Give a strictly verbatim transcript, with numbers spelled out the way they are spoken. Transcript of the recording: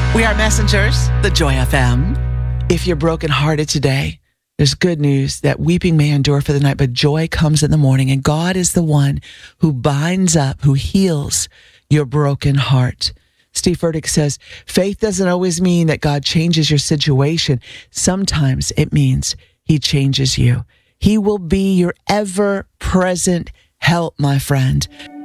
We are Messengers, the Joy F M. If you're brokenhearted today, there's good news that weeping may endure for the night, but joy comes in the morning. And God is the one who binds up, who heals your broken heart. Steve Furtick says, faith doesn't always mean that God changes your situation. Sometimes it means he changes you. He will be your ever-present help, my friend.